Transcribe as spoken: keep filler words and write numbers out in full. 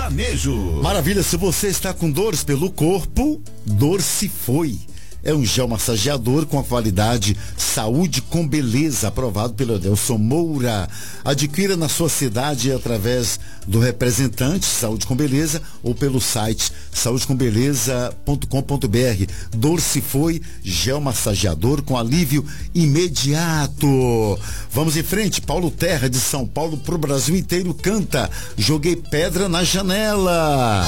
Sertanejo. Maravilha, se você está com dores pelo corpo, Dor Se Foi. É um gel massageador com a qualidade Saúde com Beleza, aprovado pelo Adelson Moura. Adquira na sua cidade através do representante Saúde com Beleza ou pelo site saúde com beleza ponto com ponto b r. Dor Se Foi, gel massageador com alívio imediato. Vamos em frente, Paulo Terra de São Paulo pro Brasil inteiro canta Joguei Pedra na Janela.